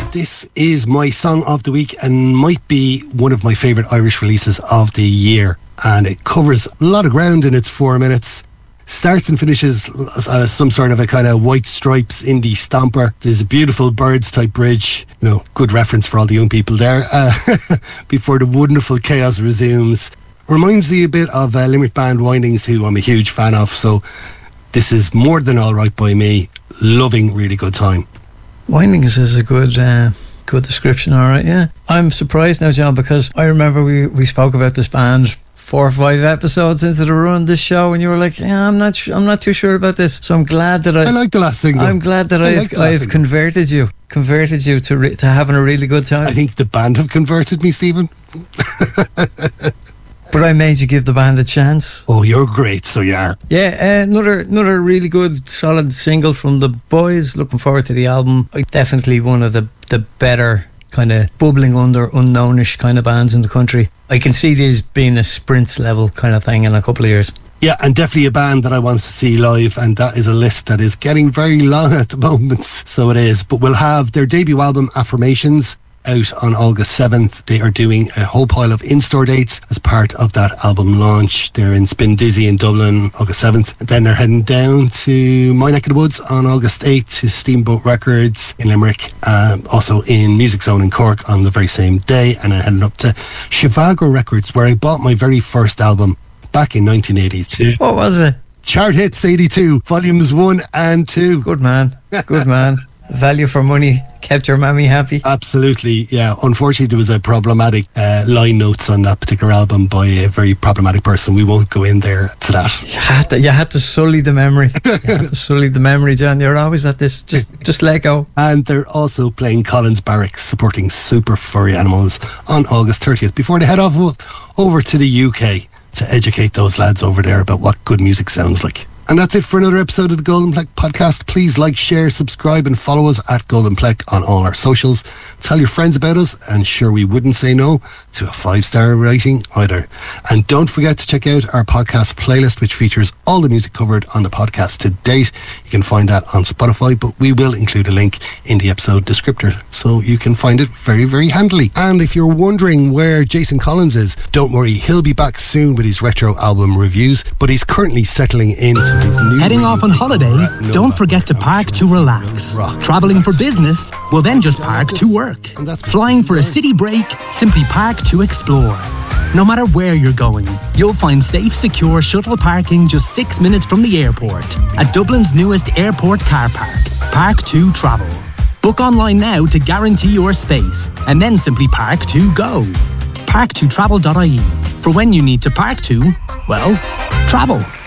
This is my song of the week and might be one of my favourite Irish releases of the year. And it covers a lot of ground in its 4 minutes. Starts and finishes as some sort of a kind of White Stripes indie stomper. There's a beautiful Birds type bridge. Good reference for all the young people there. Before the wonderful chaos resumes. Reminds me a bit of Limerick band Windings, who I'm a huge fan of. So this is more than all right by me. Loving, really good time. Windings is a good description, all right, yeah. I'm surprised now, John, because I remember we spoke about this band 4 or 5 episodes into the run of this show, and you were like, yeah, I'm not too sure about this. So I'm glad that I like the last single. I'm glad that I've converted you to having a really good time. I think the band have converted me, Stephen. But I made you give the band a chance. Oh, you're great, so you are. Yeah, another really good, solid single from the boys. Looking forward to the album. Definitely one of the better kind of bubbling under, unknownish kind of bands in the country. I can see these being a Sprints level kind of thing in a couple of years. Yeah, and definitely a band that I want to see live, and that is a list that is getting very long at the moment. So it is. But we'll have their debut album, Affirmations, out on August 7th. They are doing a whole pile of in-store dates as part of that album launch. They're in Spin Dizzy in Dublin August 7th. Then they're heading down to my neck of the woods on August 8th to Steamboat Records in Limerick, also in Music Zone in Cork on the very same day, and then heading up to Shivago Records, where I bought my very first album back in 1982. What was it? Chart Hits 82, volumes 1 and 2. Good man. Value for money kept your mammy happy. Absolutely, yeah. Unfortunately, there was a problematic line notes on that particular album by a very problematic person. We won't go in there to that. You had to sully the memory. John. You're always at this. Just let go. And they're also playing Collins Barracks, supporting Super Furry Animals on August 30th before they head off over to the UK to educate those lads over there about what good music sounds like. And that's it for another episode of the Golden Pleck podcast. Please like, share, subscribe and follow us at Golden Pleck on all our socials. Tell your friends about us, and sure, we wouldn't say no to a 5-star rating either. And don't forget to check out our podcast playlist, which features all the music covered on the podcast to date. You can find that on Spotify, but we will include a link in the episode descriptor so you can find it very, very handily. And if you're wondering where Jason Collins is, don't worry, he'll be back soon with his retro album reviews, but he's currently settling into Heading off on holiday? Don't forget to park to relax. Travelling for business? Well, then just park to work. Flying for a city break? Simply park to explore. No matter where you're going, you'll find safe, secure shuttle parking just 6 minutes from the airport at Dublin's newest airport car park, Park 2 Travel. Book online now to guarantee your space, and then simply park to go. Park2travel.ie for when you need to park to, well, travel.